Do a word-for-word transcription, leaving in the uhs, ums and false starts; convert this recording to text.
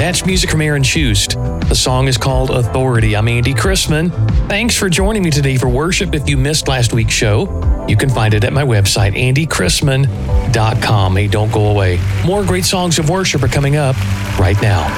That's music from Aaron Schust. The song is called Authority. I'm Andy Chrisman. Thanks for joining me today for worship. If you missed last week's show, you can find it at my website, andy chrisman dot com. Hey, don't go away. More great songs of worship are coming up right now.